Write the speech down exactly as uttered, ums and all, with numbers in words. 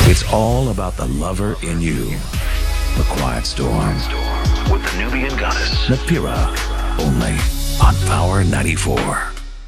It's all about the lover in you. The Quiet Storm. With the Nubian goddess, Napira. Only on Power ninety-four.